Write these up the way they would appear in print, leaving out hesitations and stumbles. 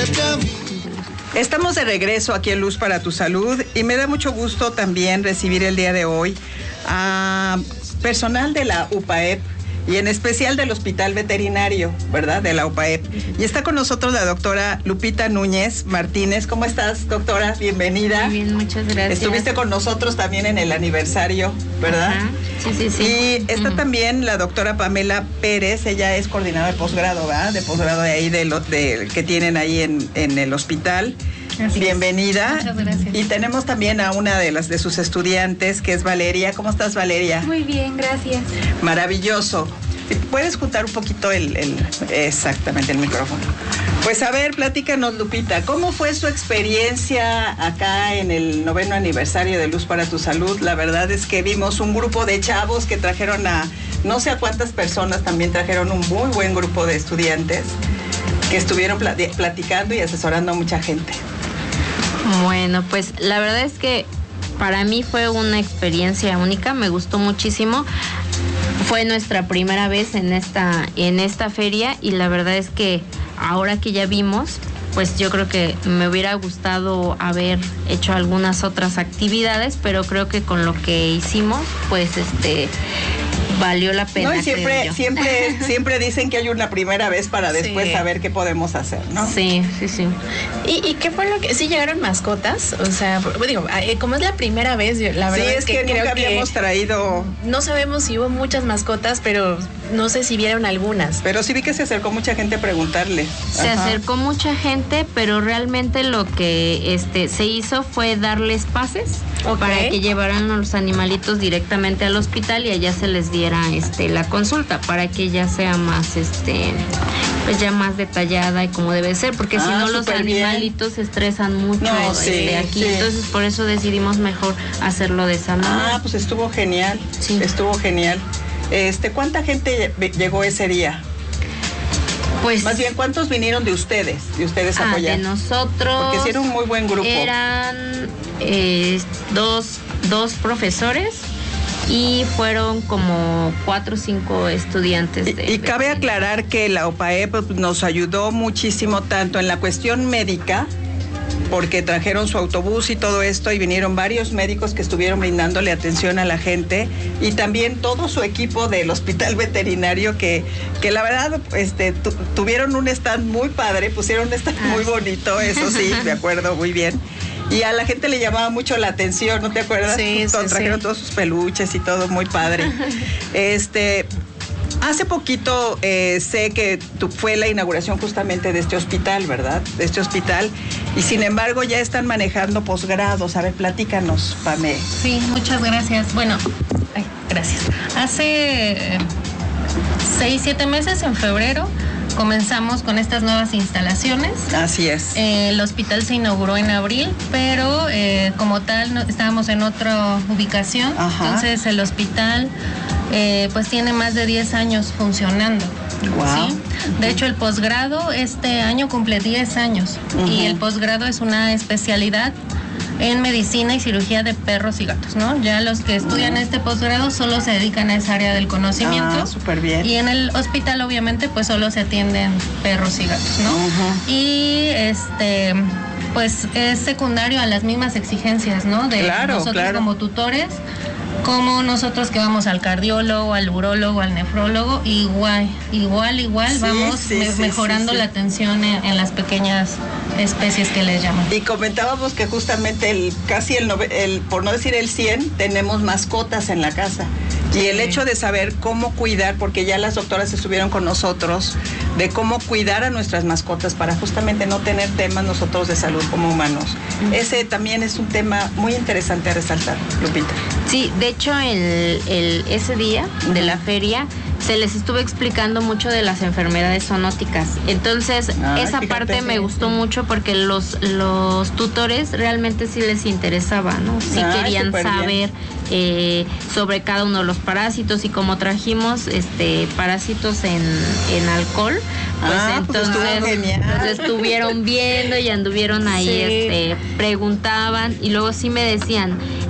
Estamos de regreso aquí en Luz para tu Salud y me da mucho gusto también recibir el día de hoy a personal de la UPAEP y en especial del Hospital Veterinario, ¿verdad? De la UPAEP. Y está con nosotros la doctora Lupita Núñez Martínez. ¿Cómo estás, doctora? Bienvenida. Muy bien, muchas gracias. Estuviste con nosotros también en el aniversario, ¿verdad? Ajá. Sí. Y está también la doctora Pamela Pérez. Ella es coordinadora de posgrado, ¿verdad? De posgrado de ahí, que tienen ahí en el hospital. Así Bienvenida. Muchas gracias. Y tenemos también a una de sus estudiantes, que es Valeria. ¿Cómo estás, Valeria? Muy bien, gracias. Maravilloso. ¿Puedes juntar un poquito exactamente el micrófono? Pues a ver, platícanos, Lupita, ¿cómo fue su experiencia acá en el 9º aniversario de Luz para tu Salud? La verdad es que vimos un grupo de chavos que trajeron no sé a cuántas personas, también trajeron un muy buen grupo de estudiantes que estuvieron platicando y asesorando a mucha gente. Bueno, pues la verdad es que para mí fue una experiencia única, me gustó muchísimo. Fue nuestra primera vez en esta feria y la verdad es que ahora que ya vimos, pues yo creo que me hubiera gustado haber hecho algunas otras actividades, pero creo que con lo que hicimos, pues valió la pena. No, y siempre dicen que hay una primera vez para después saber qué podemos hacer, ¿no? Sí. ¿Y qué fue lo que sí llegaron mascotas? O sea, digo, como es la primera vez, la verdad es que nunca habíamos traído. No sabemos si hubo muchas mascotas, pero no sé si vieron algunas. Pero sí vi que se acercó mucha gente a preguntarle. Se acercó mucha gente, pero realmente lo que se hizo fue darles pases para que llevaran a los animalitos directamente al hospital y allá se les diera la consulta para que ya sea más pues ya más detallada y como debe ser, porque si no los animalitos se estresan mucho aquí. Entonces por eso decidimos mejor hacerlo de esa manera. Pues estuvo genial. Sí. Estuvo genial. ¿Cuánta gente llegó ese día? Pues más bien, ¿cuántos vinieron de ustedes apoyar? De nosotros. Porque sí era un muy buen grupo. Eran dos profesores y fueron como 4 o 5 estudiantes. Y cabe aclarar que la UPAEP nos ayudó muchísimo tanto en la cuestión médica, porque trajeron su autobús y todo esto, y vinieron varios médicos que estuvieron brindándole atención a la gente, y también todo su equipo del Hospital Veterinario que la verdad tuvieron un stand muy padre, pusieron un stand muy bonito, eso sí, me acuerdo muy bien. Y a la gente le llamaba mucho la atención, ¿no te acuerdas? Sí. Trajeron todos sus peluches y todo, muy padre. Hace poquito sé que fue la inauguración justamente de este hospital, ¿verdad? De este hospital. Y sin embargo ya están manejando posgrados. A ver, platícanos, Pamé. Sí, muchas gracias. Bueno, gracias. Hace 6-7 meses, en febrero, comenzamos con estas nuevas instalaciones. Así es. El hospital se inauguró en abril, pero como tal estábamos en otra ubicación. Ajá. Entonces el hospital pues tiene más de 10 años funcionando. Wow. ¿Sí? De hecho, el posgrado este año cumple 10 años. Y el posgrado es una especialidad en medicina y cirugía de perros y gatos, ¿no? Ya los que estudian este posgrado solo se dedican a esa área del conocimiento. Súper bien. Y en el hospital, obviamente, pues solo se atienden perros y gatos, ¿no? Y pues es secundario a las mismas exigencias, ¿no? De nosotros como tutores, como nosotros que vamos al cardiólogo, al urólogo, al nefrólogo, igual vamos mejorando la atención en las pequeñas especies que les llaman. Y comentábamos que justamente por no decir el 100, tenemos mascotas en la casa. Y el hecho de saber cómo cuidar, porque ya las doctoras estuvieron con nosotros, de cómo cuidar a nuestras mascotas para justamente no tener temas nosotros de salud como humanos. Ese también es un tema muy interesante a resaltar, Lupita. Sí, de hecho ese día de la feria se les estuvo explicando mucho de las enfermedades zoonóticas. Entonces, esa parte me gustó mucho porque los tutores realmente sí les interesaba, ¿no? Sí querían saber sobre cada uno de los parásitos, y como trajimos parásitos en alcohol, pues entonces los estuvieron viendo y anduvieron ahí, preguntaban, y luego sí me decían,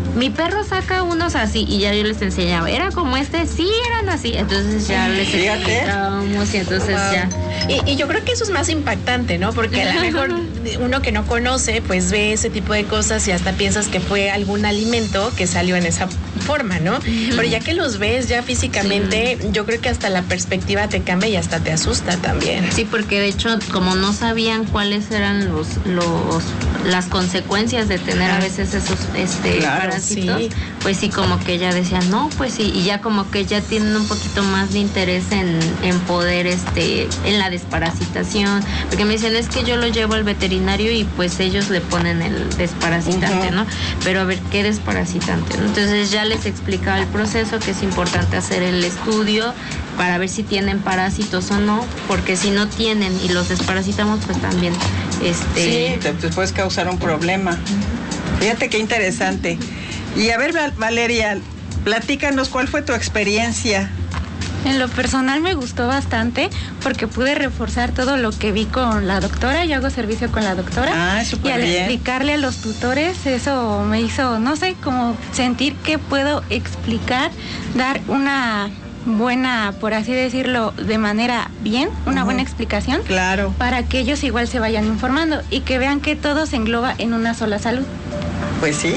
mi perro saca unos así, y ya yo les enseñaba, ¿era como este? Sí, eran así. Entonces ya les explicábamos y entonces ya. Y yo creo que eso es más impactante, ¿no? Porque a lo mejor uno que no conoce, pues ve ese tipo de cosas y hasta piensas que fue algún alimento que salió en esa forma, ¿no? Pero ya que los ves ya físicamente, yo creo que hasta la perspectiva te cambia y hasta te asusta también. Sí, porque de hecho, como no sabían cuáles eran las consecuencias de tener a veces esos parásitos, pues sí, como que ella decía, no, pues sí, y ya como que ya tienen un poquito más de interés en poder, en la desparasitación, porque me dicen, es que yo lo llevo al veterinario y pues ellos le ponen el desparasitante, ¿no? Pero a ver, ¿qué desparasitante? Entonces ya les explicaba el proceso, que es importante hacer el estudio para ver si tienen parásitos o no, porque si no tienen y los desparasitamos, pues también sí, te puedes causar un problema. Fíjate qué interesante. Y a ver, Valeria, platícanos cuál fue tu experiencia. En lo personal me gustó bastante porque pude reforzar todo lo que vi con la doctora. Yo hago servicio con la doctora. Súper y al bien. explicarle a los tutores, eso me hizo, no sé, como sentir que puedo explicar, dar una buena, por así decirlo, de manera bien, una buena explicación. Claro. Para que ellos igual se vayan informando y que vean que todo se engloba en una sola salud. Pues sí.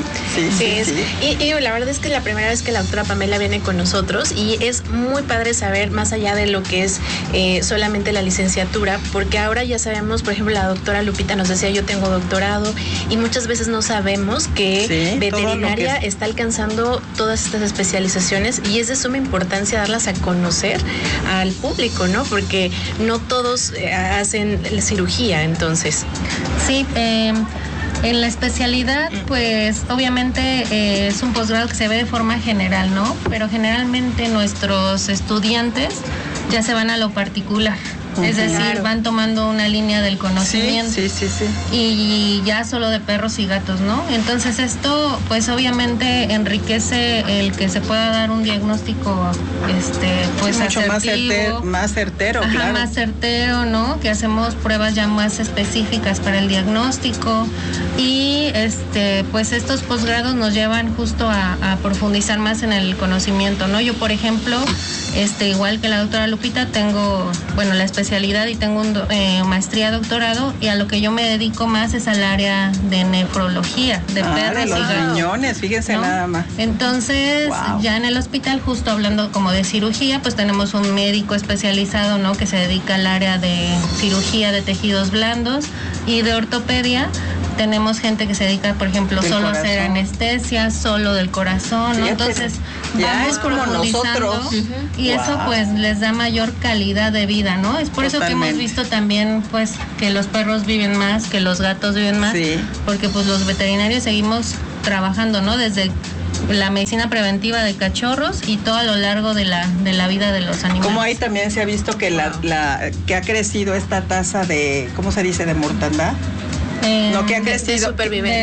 Y la verdad es que es la primera vez que la doctora Pamela viene con nosotros y es muy padre saber más allá de lo que es solamente la licenciatura, porque ahora ya sabemos, por ejemplo, la doctora Lupita nos decía, yo tengo doctorado, y muchas veces no sabemos que veterinaria está alcanzando todas estas especializaciones y es de suma importancia darlas a conocer al público, ¿no? Porque no todos hacen cirugía, entonces. Sí, en la especialidad, pues obviamente es un posgrado que se ve de forma general, ¿no? Pero generalmente nuestros estudiantes ya se van a lo particular. Es decir, van tomando una línea del conocimiento. Sí. Y ya solo de perros y gatos, ¿no? Entonces esto, pues obviamente enriquece el que se pueda dar un diagnóstico, pues mucho asertivo, más certero, claro. Más certero, ¿no? Que hacemos pruebas ya más específicas para el diagnóstico y, pues estos posgrados nos llevan justo a profundizar más en el conocimiento, ¿no? Yo, por ejemplo, igual que la doctora Lupita, tengo, la especialidad y tengo maestría, doctorado, y a lo que yo me dedico más es al área de nefrología, de perros de los y gatos, riñones, fíjense, ¿no? Nada más. Entonces, ya en el hospital, justo hablando como de cirugía, pues tenemos un médico especializado, ¿no? Que se dedica al área de cirugía de tejidos blandos, y de ortopedia tenemos gente que se dedica, por ejemplo, solo a hacer anestesia, solo del corazón, ¿no? Entonces, ya es como nosotros. Y eso pues les da mayor calidad de vida, ¿no? Es por eso que hemos visto también pues que los perros viven más, que los gatos viven más, porque pues los veterinarios seguimos trabajando, ¿no? Desde la medicina preventiva de cachorros y todo a lo largo de la vida de los animales. Como ahí también se ha visto que que ha crecido esta tasa de, ¿cómo se dice?, de mortandad. No, que ha crecido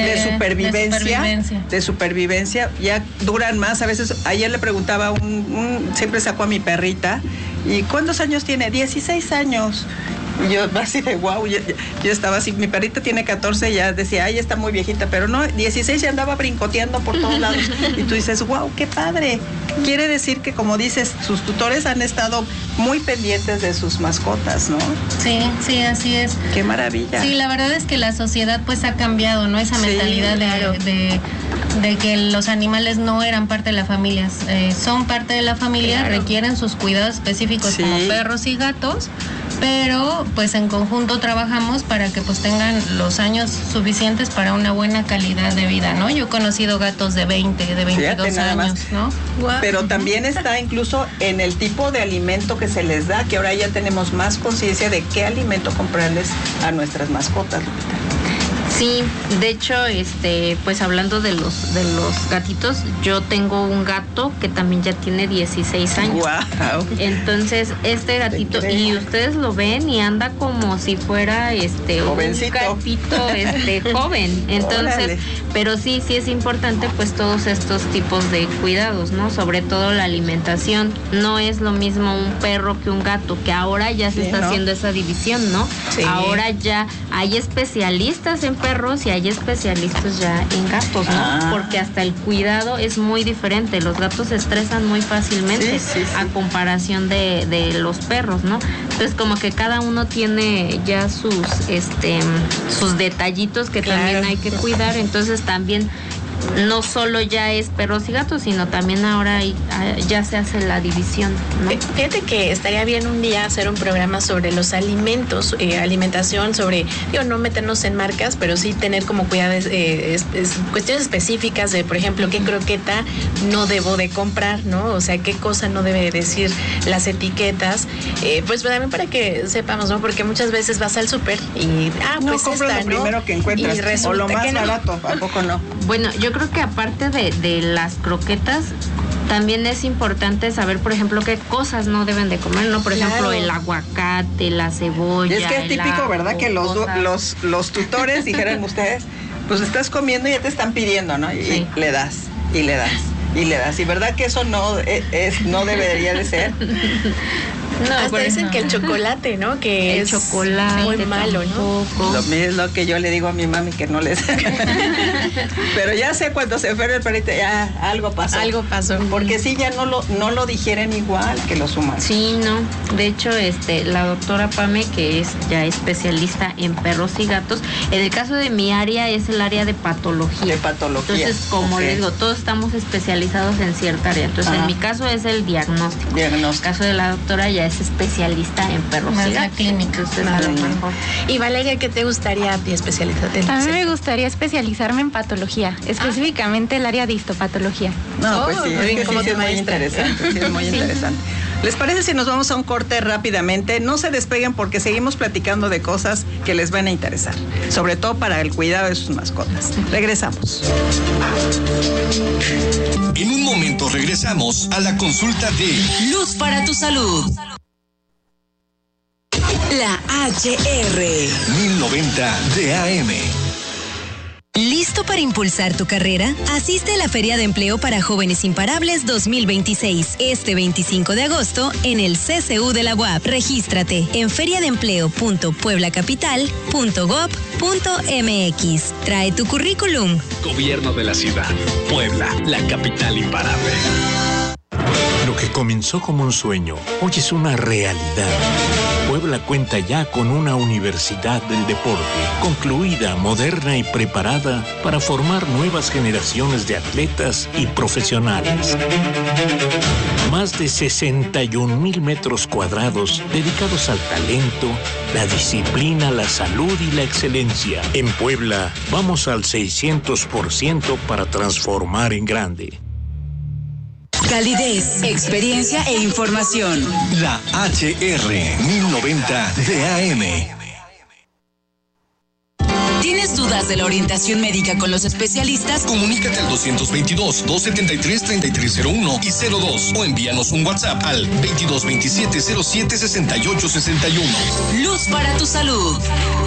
de supervivencia, ya duran más. A veces, ayer le preguntaba, siempre saco a mi perrita, ¿y cuántos años tiene? 16 años. Y yo así de wow, yo estaba así, mi perrita tiene 14, ya decía, ay, está muy viejita, pero no, 16 ya andaba brincoteando por todos lados. Y tú dices, wow, qué padre. Quiere decir que, como dices, sus tutores han estado muy pendientes de sus mascotas, ¿no? Sí, así es. Qué maravilla. Sí, la verdad es que la sociedad pues ha cambiado, ¿no? Esa mentalidad de que los animales no eran parte de la familia. Son parte de la familia, requieren sus cuidados específicos como perros y gatos, pero pues en conjunto trabajamos para que pues tengan los años suficientes para una buena calidad de vida, ¿no? Yo he conocido gatos de 20, de 22 años, ¿no? Pero también está incluso en el tipo de alimento que se les da, que ahora ya tenemos más conciencia de qué alimento comprarles a nuestras mascotas, Lupita. Sí, de hecho, pues hablando de los gatitos, yo tengo un gato que también ya tiene 16 años. Wow. Entonces, este gatito, y ustedes lo ven y anda como si fuera jovencito. Un gatito joven. Entonces, pero sí es importante pues todos estos tipos de cuidados, ¿no? Sobre todo la alimentación. No es lo mismo un perro que un gato, que ahora ya se está haciendo esa división, ¿no? Sí. Ahora ya hay especialistas en perros perros y hay especialistas ya en gatos, ¿no? Porque hasta el cuidado es muy diferente. Los gatos se estresan muy fácilmente a comparación de los perros, ¿no? Entonces como que cada uno tiene ya sus detallitos que también hay que cuidar. Entonces también no solo ya es perros y gatos, sino también ahora ya se hace la división, ¿no? Fíjate que estaría bien un día hacer un programa sobre los alimentos, alimentación, sobre, no meternos en marcas, pero sí tener como cuidados, cuestiones específicas de, por ejemplo, qué croqueta no debo de comprar, ¿no? O sea, qué cosa no debe decir las etiquetas, pues también para que sepamos, ¿no? Porque muchas veces vas al súper y, pues compras lo primero que encuentras, o lo más barato, ¿a poco no? Bueno, yo creo que aparte de las croquetas, también es importante saber, por ejemplo, qué cosas no deben de comer, ¿no? Por ejemplo, el aguacate, la cebolla. Y es que es típico, ¿verdad? Que los tutores dijeran ustedes, pues estás comiendo y ya te están pidiendo, ¿no? Y le das, y le das, y le das. Y verdad que eso no debería de ser. No, hasta dicen que el chocolate, ¿no? Que el chocolate muy malo, ¿no? Es lo que yo le digo a mi mami que no les... Pero ya sé, cuando se enferma el perrito, ya algo pasó. Algo pasó. Porque sí, ya no lo digieren igual que los humanos. Sí, no. De hecho, la doctora Pame, que es ya especialista en perros y gatos, en el caso de mi área es el área de patología. De patología. Entonces, como les digo, todos estamos especializados en cierta área. Entonces, en mi caso es el diagnóstico. En el caso de la doctora ya es especialista en perros y gatos. Clínica. Entonces, a lo mejor. Y Valeria, ¿qué te gustaría a ti especializarte? A mí me gustaría especializarme en patología, específicamente el área de histopatología. No, pues sí, es muy interesante. Sí, es muy interesante. ¿Les parece si nos vamos a un corte rápidamente? No se despeguen porque seguimos platicando de cosas que les van a interesar, sobre todo para el cuidado de sus mascotas. Regresamos. En un momento regresamos a la consulta de Luz para tu salud. La HR 1090 de AM. ¿Listo para impulsar tu carrera? Asiste a la Feria de Empleo para Jóvenes Imparables 2026, este 25 de agosto en el CCU de la UAP. Regístrate en feriadeempleo.pueblacapital.gov.mx. Trae tu currículum. Gobierno de la ciudad. Puebla, la capital imparable. Lo que comenzó como un sueño, hoy es una realidad. Puebla cuenta ya con una universidad del deporte, concluida, moderna y preparada para formar nuevas generaciones de atletas y profesionales. Más de 61,000 metros cuadrados dedicados al talento, la disciplina, la salud y la excelencia. En Puebla, vamos al 600% para transformar en grande. Calidez, experiencia e información. La HR 1090 de AM. ¿Tienes dudas de la orientación médica con los especialistas? Comunícate al 222-273-3301 y 02 o envíanos un WhatsApp al 2227-076861. Luz para tu salud.